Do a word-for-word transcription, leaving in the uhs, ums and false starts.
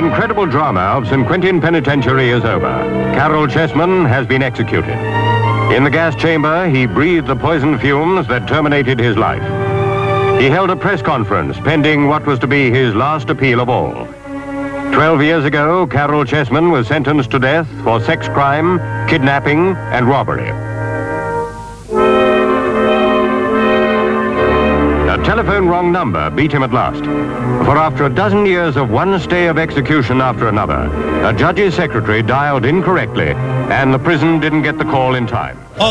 incredible drama of Saint Quentin Penitentiary is over. Carol Chessman has been executed. In the gas chamber, he breathed the poison fumes that terminated his life. He held a press conference pending what was to be his last appeal of all. Twelve years ago, Carol Chessman was sentenced to death for sex crime, kidnapping, and robbery. A telephone wrong number beat him at last. For after a dozen years of one stay of execution after another, a judge's secretary dialed incorrectly, and the prison didn't get the call in time.